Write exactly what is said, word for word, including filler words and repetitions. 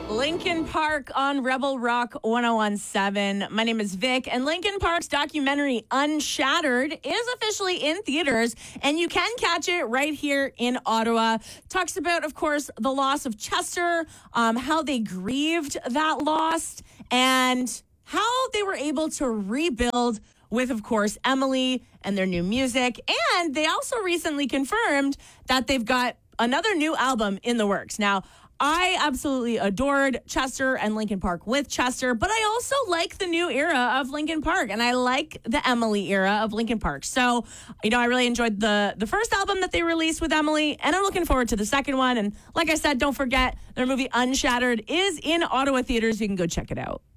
Linkin Park on Rebel Rock one oh one point seven. My name is Vic, and Linkin Park's documentary Unshattered is officially in theaters, and you can catch it right here in Ottawa. Talks about, of course, the loss of Chester, um, how they grieved that loss, and how they were able to rebuild with, of course, Emily and their new music. And they also recently confirmed that they've got another new album in the works. Now, I absolutely adored Chester and Linkin Park with Chester, but I also like the new era of Linkin Park, and I like the Emily era of Linkin Park. So, you know, I really enjoyed the, the first album that they released with Emily, and I'm looking forward to the second one. And like I said, don't forget, their movie Unshattered is in Ottawa theaters. You can go check it out.